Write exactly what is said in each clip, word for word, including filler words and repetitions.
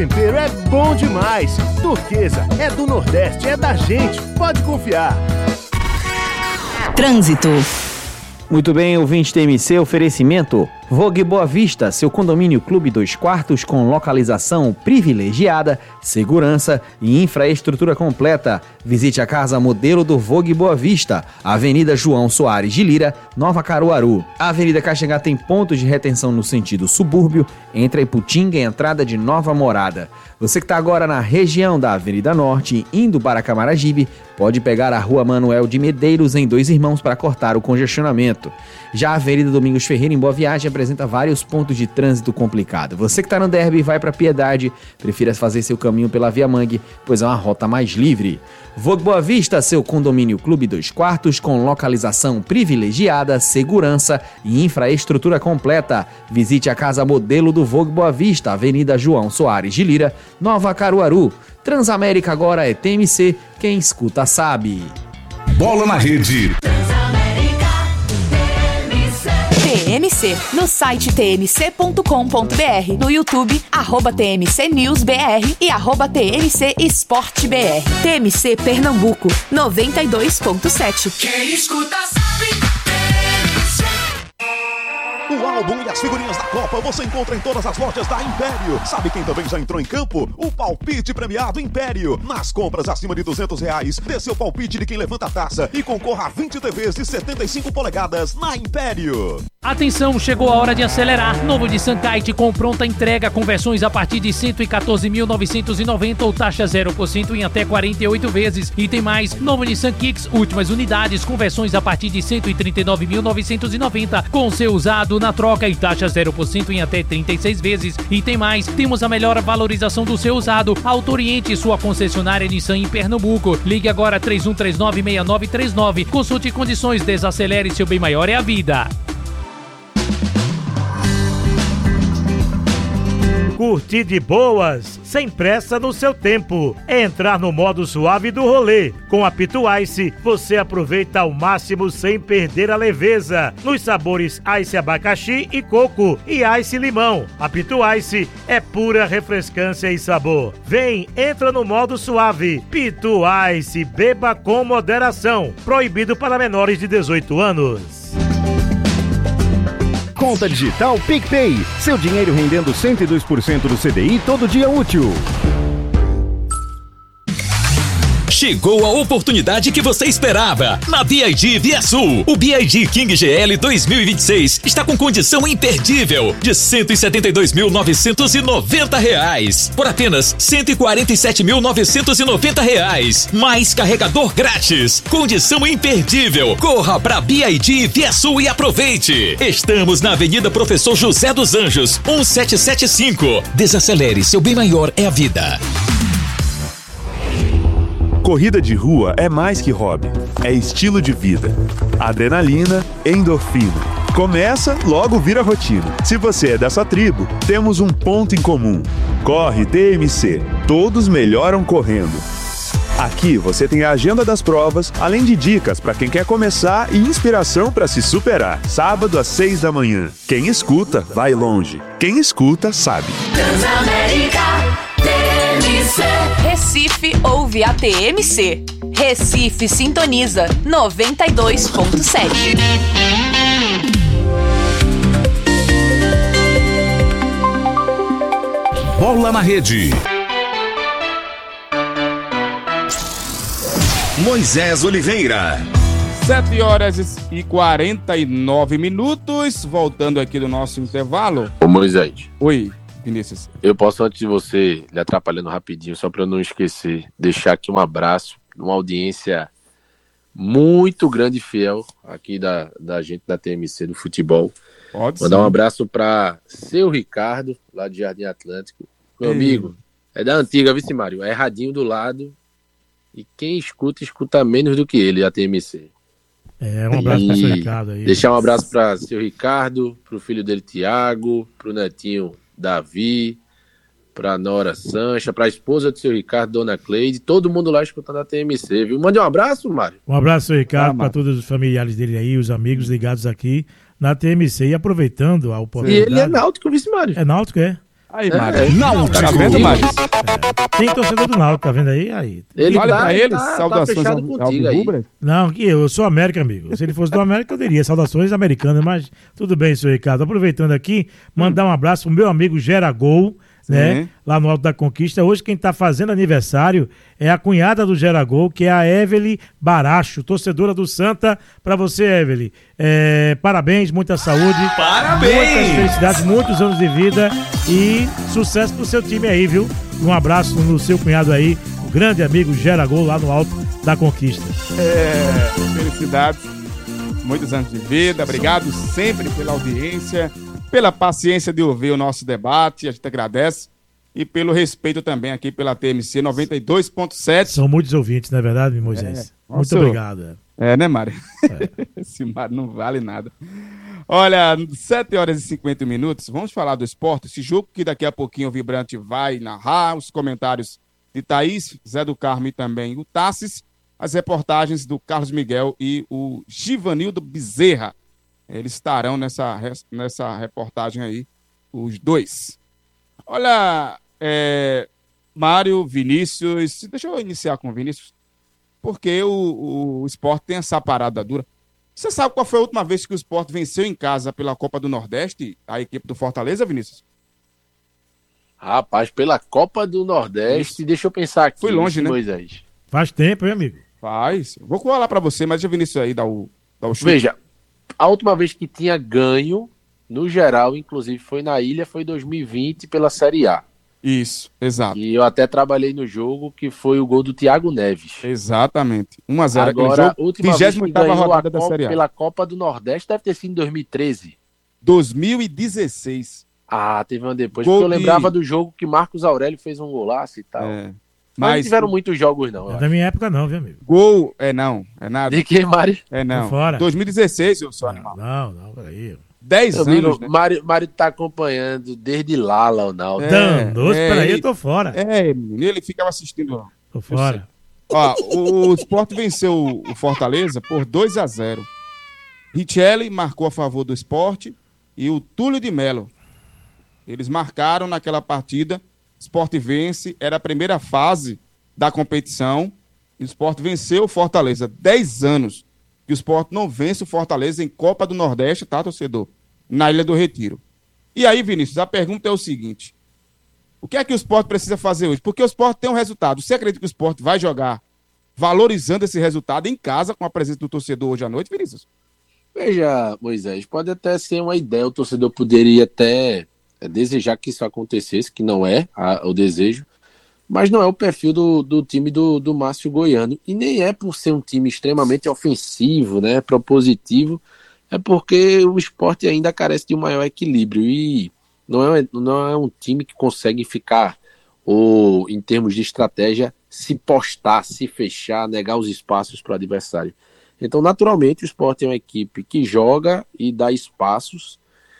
Tempero é bom demais. Turquesa é do Nordeste, é da gente. Pode confiar. Trânsito. Muito bem, ouvinte T M C, oferecimento Vogue Boa Vista, seu condomínio clube dois quartos com localização privilegiada, segurança e infraestrutura completa. Visite a casa modelo do Vogue Boa Vista, Avenida João Soares de Lira, Nova Caruaru. A Avenida Caxangá tem pontos de retenção no sentido subúrbio, entre a Iputinga e a entrada de Nova Morada. Você que está agora na região da Avenida Norte, indo para Camaragibe, pode pegar a Rua Manuel de Medeiros em Dois Irmãos para cortar o congestionamento. Já a Avenida Domingos Ferreira em Boa Viagem apresenta vários pontos de trânsito complicado. Você que está no Derby e vai para Piedade, prefira fazer seu caminho pela Via Mangue, pois é uma rota mais livre. Vogue Boa Vista, seu condomínio clube dois quartos com localização privilegiada, segurança e infraestrutura completa. Visite a casa modelo do Vogue Boa Vista, Avenida João Soares de Lira, Nova Caruaru. Transamérica agora é T M C, quem escuta sabe. Bola na rede. T M C, no site t m c ponto com ponto b r, no YouTube, arroba T M C News B R e arroba T M C Esporte B R. T M C Pernambuco, noventa e dois ponto sete. Quem escuta sabe. O álbum e as figurinhas da Copa você encontra em todas as lojas da Império. Sabe quem também já entrou em campo? O palpite premiado Império. Nas compras acima de duzentos reais, dê seu palpite de quem levanta a taça e concorra a vinte T Vs de setenta e cinco polegadas na Império. Atenção, chegou a hora de acelerar. Novo Nissan Kite com pronta entrega, com versões a partir de cento e quatorze mil novecentos e noventa ou taxa zero por cento em até quarenta e oito vezes. E tem mais, novo Nissan Kicks, últimas unidades, com versões a partir de cento e trinta e nove mil novecentos e noventa, com seu usado na troca e taxa zero por cento em até trinta e seis vezes. E tem mais, temos a melhor valorização do seu usado. Auto Oriente, sua concessionária Nissan em Pernambuco. Ligue agora três um três nove, seis nove três nove. Consulte condições, desacelere, seu bem maior é a vida. Curtir de boas, sem pressa no seu tempo. É entrar no modo suave do rolê. Com a Pitu Ice, você aproveita ao máximo sem perder a leveza. Nos sabores Ice Abacaxi e Coco e Ice Limão. A Pitu Ice é pura refrescância e sabor. Vem, entra no modo suave. Pitu Ice, beba com moderação. Proibido para menores de dezoito anos. Conta digital PicPay. Seu dinheiro rendendo cento e dois por cento do C D I todo dia útil. Chegou a oportunidade que você esperava. Na B I D Via Sul, o B I D King G L dois mil e vinte e seis está com condição imperdível de cento e setenta e dois mil novecentos e noventa reais por apenas cento e quarenta e sete mil novecentos e noventa reais, mais carregador grátis. Condição imperdível. Corra para B I D Via Sul e aproveite. Estamos na Avenida Professor José dos Anjos, um sete sete cinco. Desacelere, seu bem maior é a vida. Corrida de rua é mais que hobby, é estilo de vida. Adrenalina, endorfina. Começa, logo vira rotina. Se você é dessa tribo, temos um ponto em comum. Corre T M C. Todos melhoram correndo. Aqui você tem a agenda das provas, além de dicas para quem quer começar e inspiração para se superar. Sábado às seis da manhã. Quem escuta, vai longe. Quem escuta, sabe. Transamérica. T M C. Recife ouve a T M C. Recife sintoniza noventa e dois ponto sete. Bola na rede. Moisés Oliveira. sete horas e quarenta e nove minutos. Voltando aqui do nosso intervalo. Ô Moisés. Oi. Vinícius. Eu posso, antes de você lhe atrapalhando rapidinho, só para eu não esquecer, deixar aqui um abraço, uma audiência muito grande e fiel aqui da, da gente da T M C do futebol. Pode Mandar sim. um abraço para seu Ricardo, lá de Jardim Atlântico. Meu Ei. amigo, é da antiga, vice Mário, é Radinho do lado. E quem escuta, escuta menos do que ele, a T M C. É, um abraço para o seu Ricardo aí. Deixar um abraço para seu Ricardo, pro filho dele, Tiago, pro netinho Davi, pra Nora Sancha, pra esposa do seu Ricardo, Dona Cleide, todo mundo lá escutando a T M C, viu? Mande um abraço, Mário. Um abraço, seu Ricardo, ah, para todos os familiares dele aí, os amigos ligados aqui na T M C. E aproveitando a oportunidade... E ele é náutico, vice Mário. É náutico, é? Aí, Mário. É, não, tá vendo, Mário? É. Tem torcedor do Náutico, tá vendo aí? Aí. Ele Olha tá, pra eles, tá, saudações tá ao, fechado ao contigo aí. Rubra. Não, que eu sou América, amigo. Se ele fosse do América, eu diria saudações americanas, mas tudo bem, senhor Ricardo. Aproveitando aqui, mandar um abraço pro meu amigo Geragol, né? Lá no Alto da Conquista. Hoje quem tá fazendo aniversário é a cunhada do Geragol, que é a Evelyn Baracho, torcedora do Santa. Pra você, Evelyn, é, parabéns, muita saúde. Parabéns! Muitas felicidades, muitos anos de vida e sucesso pro seu time aí, viu? Um abraço no seu cunhado aí, o grande amigo Geragol, lá no Alto da Conquista. É, felicidades, muitos anos de vida, obrigado sempre pela audiência, pela paciência de ouvir o nosso debate, a gente agradece, e pelo respeito também aqui pela T M C noventa e dois ponto sete. São muitos ouvintes, não é verdade, Moisés? É, Muito nossa, obrigado. É, né, Mário? É. Esse Mário não vale nada. Olha, sete horas e cinquenta minutos, vamos falar do esporte, esse jogo que daqui a pouquinho o Vibrante vai narrar, os comentários de Thaís, Zé do Carmo e também o Tassis, as reportagens do Carlos Miguel e o Givanildo Bezerra. Eles estarão nessa, nessa reportagem aí, os dois. Olha, é, Mário, Vinícius, deixa eu iniciar com o Vinícius, porque o, o Sport tem essa parada dura. Você sabe qual foi a última vez que o Sport venceu em casa pela Copa do Nordeste, a equipe do Fortaleza, Vinícius? Rapaz, pela Copa do Nordeste, Isso. deixa eu pensar aqui. Foi longe, né? Moisés. Faz tempo, hein, amigo? Faz. Vou falar pra você, mas deixa o Vinícius aí dar o, dar o chute. Veja, a última vez que tinha ganho, no geral, inclusive foi na Ilha, foi em dois mil e vinte pela Série A. Isso, exato. E eu até trabalhei no jogo, que foi o gol do Thiago Neves. Exatamente. um a zero Agora, jogo, a última vez que ganhou rodada a da Copa, Série A. pela Copa do Nordeste deve ter sido em dois mil e treze. dois mil e dezesseis. Ah, teve uma depois, Gol porque eu de... lembrava do jogo que Marcos Aurélio fez um golaço e tal. É. Mas, Mas não tiveram muitos jogos, não. É da minha época não, viu, amigo? Gol, é não, é nada. De que, Mário? É não. Tô fora. dois mil e dezesseis, eu sou não, animal. Não, não, peraí. dez Meu anos, amigo, né? Mário, Mário tá acompanhando desde lá, lá o Naldo. É, Danos, é, peraí, ele- eu tô fora. É, menino, ele ficava assistindo. Tô fora. Ó, o, o Sport venceu o Fortaleza por dois a zero. Richelli marcou a favor do Sport e o Túlio de Melo. Eles marcaram naquela partida. Sport vence, era a primeira fase da competição. E o Sport venceu o Fortaleza. dez anos que o Sport não vence o Fortaleza em Copa do Nordeste, tá, torcedor? Na Ilha do Retiro. E aí, Vinícius, a pergunta é o seguinte: o que é que o Sport precisa fazer hoje? Porque o Sport tem um resultado. Você acredita que o Sport vai jogar valorizando esse resultado em casa com a presença do torcedor hoje à noite, Vinícius? Veja, Moisés, pode até ser uma ideia, o torcedor poderia até é, desejar que isso acontecesse, que não é a, o desejo, mas não é o perfil do, do time do, do Márcio Goiano, e nem é por ser um time extremamente ofensivo, né, propositivo, é porque o Sport ainda carece de um maior equilíbrio, e não é, não é um time que consegue ficar, ou em termos de estratégia, se postar, se fechar, negar os espaços para o adversário. Então, naturalmente, o Sport é uma equipe que joga e dá espaços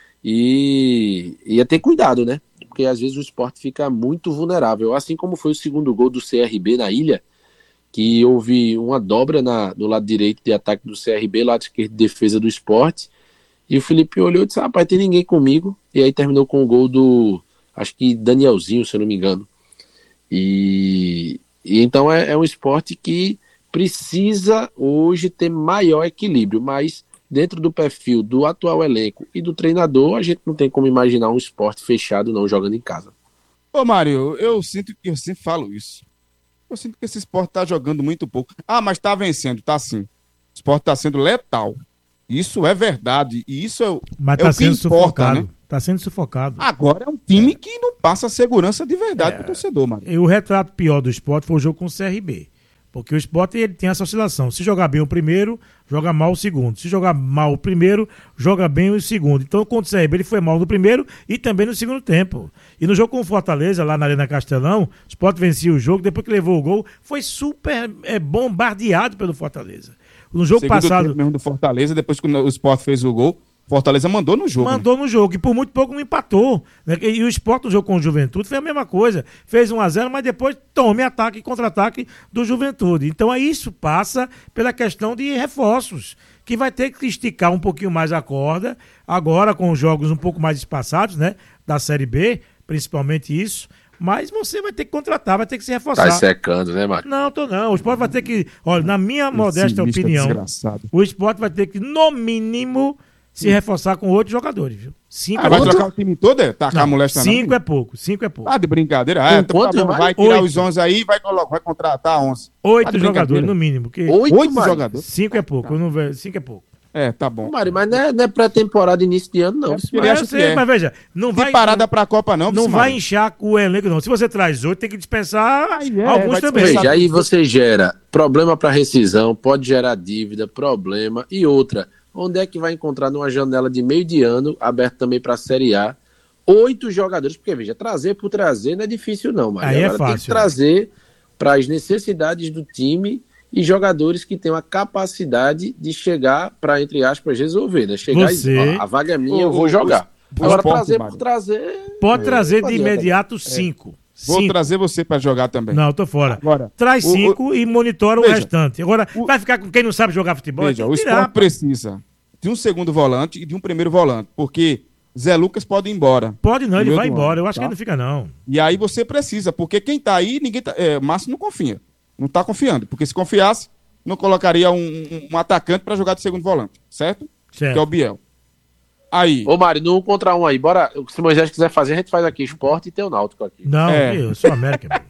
e, e é ter cuidado, né? Porque às vezes o Sport fica muito vulnerável, assim como foi o segundo gol do C R B na Ilha, que houve uma dobra na, no lado direito de ataque do C R B, lado esquerdo de defesa do Sport, e o Felipe olhou e disse, rapaz, tem ninguém comigo, e aí terminou com o gol do, acho que Danielzinho, se eu não me engano. E, e então é, é um esporte que precisa hoje ter maior equilíbrio, mas dentro do perfil do atual elenco e do treinador, a gente não tem como imaginar um esporte fechado não jogando em casa. Ô, Mário, eu sinto que eu sempre falo isso. Eu sinto que esse esporte tá jogando muito pouco. Ah, mas tá vencendo, tá sim. O esporte tá sendo letal. Isso é verdade. E isso é, o- Mas é tá o que sendo importa, sufocado. né? Tá sendo sufocado. Agora é um time que não passa segurança de verdade pro torcedor, Mário. E o retrato pior do Sport foi o jogo com o C R B. Porque o Sport ele tem essa oscilação. Se jogar bem o primeiro, joga mal o segundo. Se jogar mal o primeiro, joga bem o segundo. Então, contra o C R B, ele foi mal no primeiro e também no segundo tempo. E no jogo com o Fortaleza, lá na Arena Castelão, o Sport vencia o jogo, depois que levou o gol, foi super é, bombardeado pelo Fortaleza. No jogo Segundo passado... tempo mesmo do Fortaleza, depois que o Sport fez o gol, Fortaleza mandou no jogo. Mandou no jogo, e por muito pouco não empatou. Né? E o Sport no jogo com o Juventude foi a mesma coisa. Fez um a zero, mas depois tome ataque e contra-ataque do Juventude. Então aí isso passa pela questão de reforços, que vai ter que esticar um pouquinho mais a corda, agora com os jogos um pouco mais espaçados, né, da Série B, principalmente isso, mas você vai ter que contratar, vai ter que se reforçar. Tá secando, né, Mário? Não, tô não. O Sport vai ter que, olha, na minha modesta Esse opinião, desgraçado. o Sport vai ter que, no mínimo, se reforçar com oito jogadores, viu? Cinco Ah, é vai pouco. trocar o time todo, é? Tacar a molesta não? Cinco é pouco, cinco é pouco. Ah, de brincadeira. Ah, Com quantos tá bom, mais? vai tirar Oito. os onze aí e vai, colo- vai contratar onze. Oito Tá de jogadores, brincadeira. no mínimo. Que... Oito, Oito Mário? jogadores? Cinco é pouco, eu não vejo. Cinco é pouco. É, tá bom. Mário, mas não é, não é pré-temporada, início de ano, não. É porque Mas ele eu acha sei, que é. mas veja, não vai, Tem parada pra Copa não, não Bismarck. vai inchar o elenco, não. Se você traz oito, tem que dispensar Aí é, alguns vai também. dispensar. Veja, aí você gera problema para rescisão, pode gerar dívida, problema. E outra, onde é que vai encontrar numa janela de meio de ano, aberto também para a Série A, oito jogadores? Porque, veja, trazer por trazer não é difícil não, mas Aí é agora tem que fácil, trazer para as necessidades do time e jogadores que tenham a capacidade de chegar para, entre aspas, resolver, né? Chegar Você- e, ó, a vaga é minha, eu O- vou o- jogar. o Agora, esporte, trazer Mário. por trazer... Pode é, trazer não de adianta. imediato cinco. Vou Cinco. trazer você pra jogar também. Não, tô fora. Agora, Traz o- cinco e monitora o Veja, restante. Agora, o- vai ficar com quem não sabe jogar futebol? Veja, Tem o que tirar, Sport precisa de um segundo volante e de um primeiro volante, porque Zé Lucas pode ir embora. Pode não, No ele meio vai do embora. ano, Eu acho tá? que ele não fica, não. E aí você precisa, porque quem tá aí, ninguém tá. É, Márcio não confia. Não tá confiando. Porque se confiasse, não colocaria um, um- um atacante pra jogar de segundo volante, certo? Certo. Que é o Biel. Aí. Ô, Mário, no um contra um aí, bora. Se o Moisés quiser fazer, a gente faz aqui Sport e tem o Náutico aqui. Não, É. eu sou América. meu.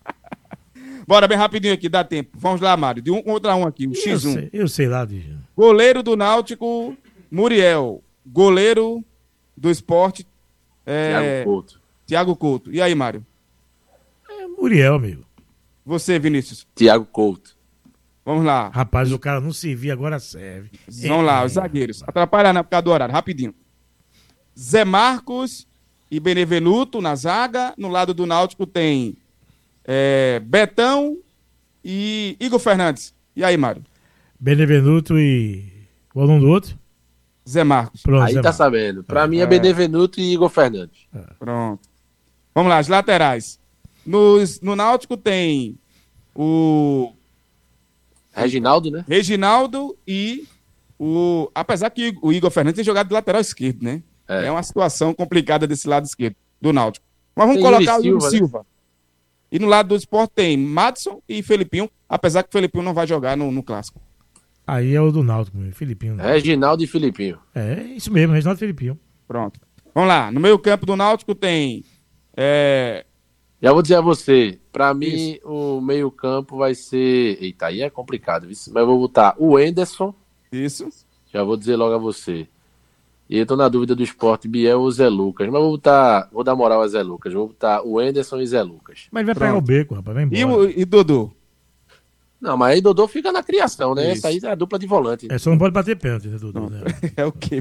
Bora bem rapidinho aqui, dá tempo. Vamos lá, Mário. De um contra um aqui, o Eu X um. sei, eu sei lá, de... Goleiro do Náutico, Muriel. Goleiro do Sport, é, Thiago Couto. Thiago Couto. E aí, Mário? Muriel, amigo. Você, Vinícius. Thiago Couto. Vamos lá. Rapaz, o cara não servia, agora serve. Vamos lá, os zagueiros. Atrapalha não, por causa do horário, rapidinho. Zé Marcos e Benevenuto na zaga. No lado do Náutico tem é, Betão e Igor Fernandes. E aí, Mário? Benevenuto e... Qual é o nome do outro? Zé Marcos. Pronto, Aí Zé tá Marcos. sabendo. Pra mim é É. Benevenuto e Igor Fernandes. Pronto. Vamos lá, as laterais. Nos, no Náutico tem o Reginaldo, né? Reginaldo e o... Apesar que o Igor Fernandes tem jogado de lateral esquerdo, né? É. É, uma situação complicada desse lado esquerdo do Náutico. Mas vamos Tem colocar Yuri o Yuri Silva, né? Silva. E no lado do Sport tem Madison e Felipinho, apesar que o Felipinho não vai jogar no, no Clássico. Aí é o do Náutico, meu, Filipinho. É. Reginaldo e Filipinho. É, isso mesmo, Reginaldo Filipinho. Pronto. Vamos lá. No meio campo do Náutico tem... É... Já vou dizer a você, pra mim o meio campo vai ser... Eita, aí é complicado, viu? Mas eu vou botar o Enderson. Isso. Já vou dizer logo a você. E eu tô na dúvida do Sport, Biel ou Zé Lucas. Mas vou botar... Vou dar moral a Zé Lucas. Vou botar o Enderson e Zé Lucas. Mas ele vai pegar Pronto. o beco, rapaz, vai embora. E, o, e Dodô? Não, mas aí Dodô fica na criação, né? Isso. Essa aí é a dupla de volante. É, só não pode bater pênalti, né, Dudu? né? É o quê?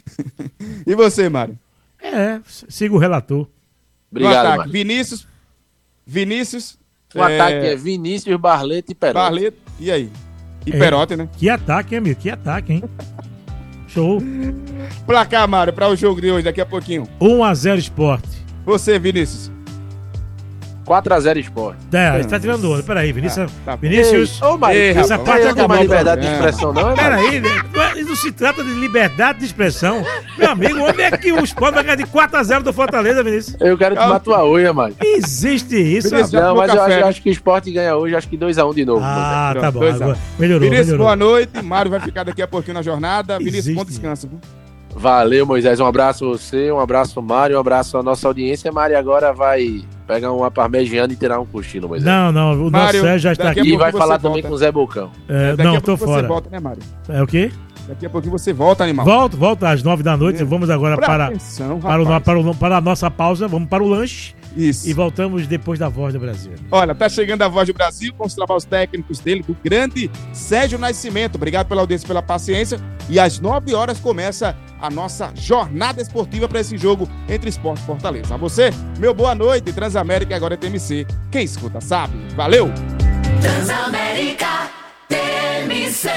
E você, Mário? É, siga o relator. Obrigado, no ataque, Mário. Vinícius. Vinícius. O ataque é Vinícius, Barleto e Perotti. Barleto. E aí? E É. Perotti, né? Que ataque, hein, amigo? Que ataque, hein? Show. Placar, Mário, para o jogo de hoje, daqui a pouquinho. um a zero Sport. Você, Vinícius. quatro a zero Sport. É, você tá tirando onda. Peraí, Vinícius. tá bom. Vinícius. Ei, ô, Mário, Ei, essa rapaz, parte não é tem mais do liberdade de É. expressão, não, é, Mário? Peraí, né? Não é- não se trata de liberdade de expressão. Meu amigo, onde é que o Sport vai ganhar de quatro a zero do Fortaleza, Vinícius? Eu quero tomar tua unha, Mário. Existe isso, Vinícius, rapaz. já Não, tomou mas eu café, acho, né? eu acho que o Sport ganha hoje, acho que dois a um de novo. Ah, Pronto, tá bom. dois a um. Agora, melhorou, Vinícius, melhorou. boa noite. Mário vai ficar daqui a pouquinho na jornada. Vinícius, bom Existe. descanso. Viu? Valeu, Moisés. Um abraço a você, um abraço, Mário, um abraço à nossa audiência. Mário agora vai pegar uma parmegiana e tirar um cochilo, Moisés. Não, não, o nosso Mário, Sérgio já está daqui a aqui. E vai você falar volta. também com o Zé Bocão. É, Daqui não, a tô pouco fora. você volta, né, Mário? É o quê? Daqui a pouquinho você volta, animal. Volto, volto às nove da noite. Vamos agora Presta para, atenção, para, o, rapaz. para, o, para a nossa pausa. Vamos para o lanche Isso. e voltamos depois da Voz do Brasil. Olha, tá chegando a Voz do Brasil com os trabalhos técnicos dele, do grande Sérgio Nascimento. Obrigado pela audiência, pela paciência. E às nove horas começa a nossa jornada esportiva para esse jogo entre Sport e Fortaleza. A você, meu boa noite. Transamérica e agora é T M C. Quem escuta sabe. Valeu! Transamérica T M C.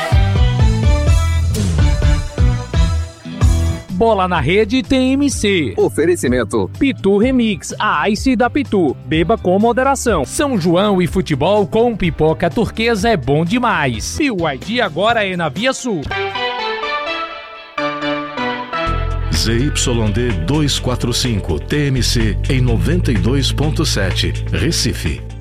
Bola na rede T M C. Oferecimento. Pitu Remix, a Ice da Pitu. Beba com moderação. São João e futebol com pipoca turquesa é bom demais. E o I D agora é na Via Sul. Z Y D duzentos e quarenta e cinco T M C em noventa e dois ponto sete, Recife.